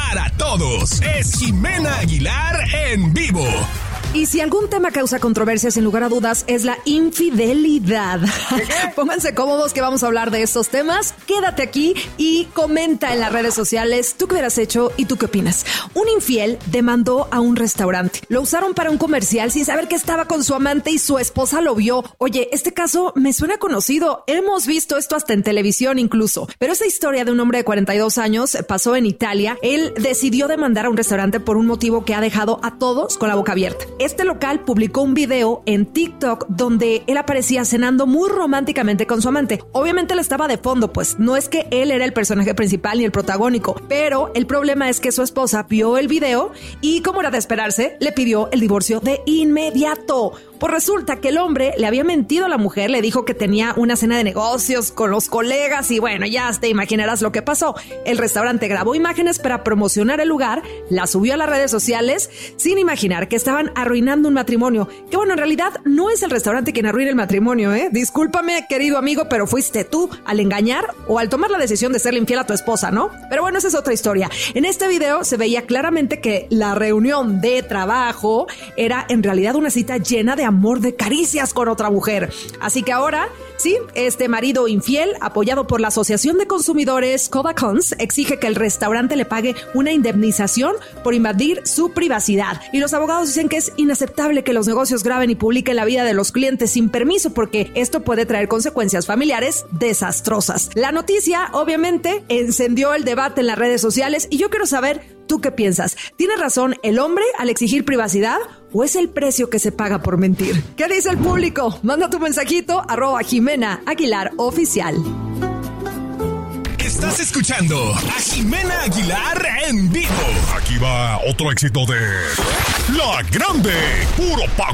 para todos. Es Jimena Aguilar en vivo. Y si algún tema causa controversia, sin lugar a dudas, es la infidelidad. Pónganse cómodos que vamos a hablar de estos temas. Quédate aquí y comenta en las redes sociales tú qué hubieras hecho y tú qué opinas. Un infiel demandó a un restaurante. Lo usaron para un comercial sin saber que estaba con su amante y su esposa lo vio. Oye, este caso me suena conocido. Hemos visto esto hasta en televisión incluso. Pero esa historia de un hombre de 42 años pasó en Italia. Él decidió demandar a un restaurante por un motivo que ha dejado a todos con la boca abierta. Este local publicó un video en TikTok donde él aparecía cenando muy románticamente con su amante. Obviamente él estaba de fondo, pues no es que él era el personaje principal ni el protagónico, pero el problema es que su esposa vio el video y, como era de esperarse, le pidió el divorcio de inmediato. Pues resulta que el hombre le había mentido a la mujer, le dijo que tenía una cena de negocios con los colegas y bueno, ya te imaginarás lo que pasó. El restaurante grabó imágenes para promocionar el lugar, las subió a las redes sociales sin imaginar que estaban arruinando un matrimonio. Que bueno, en realidad no es el restaurante quien arruina el matrimonio, ¿eh? Discúlpame, querido amigo, pero fuiste tú al engañar o al tomar la decisión de serle infiel a tu esposa, ¿no? Pero bueno, esa es otra historia. En este video se veía claramente que la reunión de trabajo era en realidad una cita llena de amor, de caricias con otra mujer. Así que ahora, sí, este marido infiel, apoyado por la Asociación de Consumidores Codacons, exige que el restaurante le pague una indemnización por invadir su privacidad. Y los abogados dicen que es inaceptable que los negocios graben y publiquen la vida de los clientes sin permiso, porque esto puede traer consecuencias familiares desastrosas. La noticia, obviamente, encendió el debate en las redes sociales y yo quiero saber, ¿tú qué piensas? ¿Tiene razón el hombre al exigir privacidad o es el precio que se paga por mentir? ¿Qué dice el público? Manda tu mensajito @Jimena Aguilar Oficial. Estás escuchando a Jimena Aguilar en vivo. Aquí va otro éxito de La Grande, puro